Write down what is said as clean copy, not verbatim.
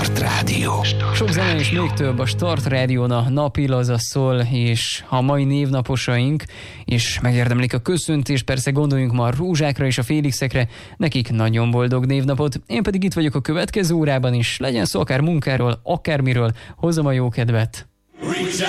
Start Rádió. Sok zene és még több a Start Rádión a napi laza szól, és a mai névnaposaink is megérdemlik a köszöntést, persze gondoljunk ma a Rózsákra és a Félixekre, nekik nagyon boldog névnapot. Én pedig itt vagyok a következő órában is, legyen szó akár munkáról, akármiről, hozom a jó kedvet.